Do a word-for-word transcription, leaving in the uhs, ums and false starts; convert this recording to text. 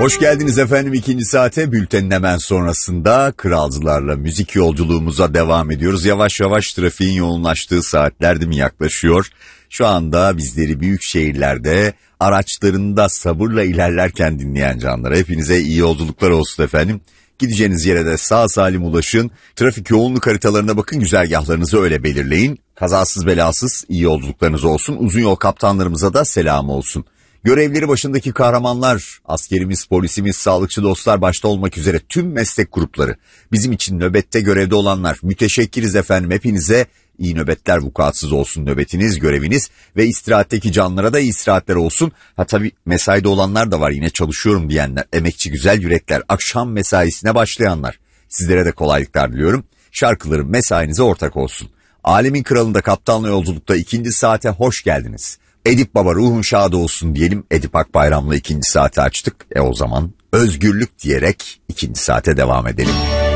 Hoş geldiniz efendim ikinci saate. Bültenin hemen sonrasında Kralcılarla müzik yolculuğumuza devam ediyoruz. Yavaş yavaş trafiğin yoğunlaştığı saatler değil mi yaklaşıyor? Şu anda bizleri büyük şehirlerde araçlarında sabırla ilerlerken dinleyen canlara hepinize iyi yolculuklar olsun efendim. Gideceğiniz yere de sağ salim ulaşın. Trafik yoğunluk haritalarına bakın, güzergahlarınızı öyle belirleyin. Kazasız belasız iyi yolculuklarınız olsun. Uzun yol kaptanlarımıza da selam olsun. Görevleri başındaki kahramanlar, askerimiz, polisimiz, sağlıkçı dostlar başta olmak üzere tüm meslek grupları, bizim için nöbette görevde olanlar, müteşekkiriz efendim hepinize. İyi nöbetler, vukuatsız olsun nöbetiniz, göreviniz ve istirahatteki canlara da iyi istirahatler olsun. Ha tabii mesaide olanlar da var, yine çalışıyorum diyenler, emekçi güzel yürekler, akşam mesaisine başlayanlar. Sizlere de kolaylıklar diliyorum. Şarkılarım mesainize ortak olsun. Alemin Kralı'nda kaptanla yolculukta ikinci saate hoş geldiniz. Edip Baba ruhun şad olsun diyelim. Edip Akbayram'la ikinci saati açtık. E o zaman özgürlük diyerek ikinci saate devam edelim.